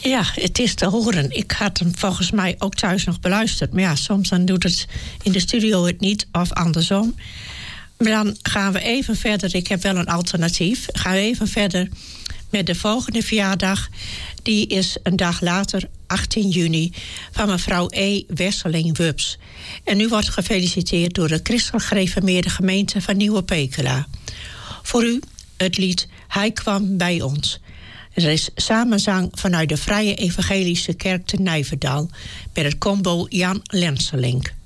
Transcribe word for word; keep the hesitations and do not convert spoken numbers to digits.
Ja, het is te horen. Ik had hem volgens mij ook thuis nog beluisterd. Maar ja, soms dan doet het in de studio het niet of andersom. Maar dan gaan we even verder. Ik heb wel een alternatief. Gaan we even verder met de volgende verjaardag. Die is een dag later, achttien juni, van mevrouw E. Wesseling-Wubs. En u wordt gefeliciteerd door de Christelijk Gereformeerde Gemeente van Nieuwe Pekela. Voor u het lied Hij kwam bij ons. Er is samenzang vanuit de Vrije Evangelische Kerk te Nijverdal met het combo Jan Lenselink.